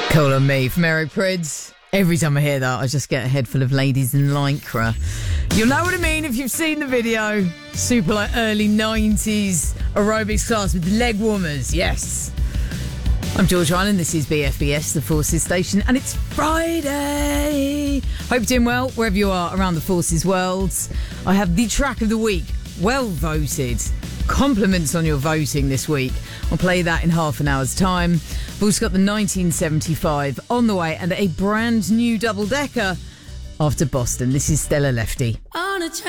Call on me from Eric Prydz. Every time I hear that, I just get a head full of ladies in lycra. You'll know what I mean if you've seen the video. Super like early 90s aerobics class with leg warmers. Yes. I'm George Ryan, this is BFBS, the Forces Station, and it's Friday. Hope you're doing well wherever you are around the Forces world. I have the track of the week, well voted. Compliments on your voting this week. I'll play that in half an hour's time. We've also got the 1975 on the way and a brand new double-decker after Boston. This is Stella Lefty. On a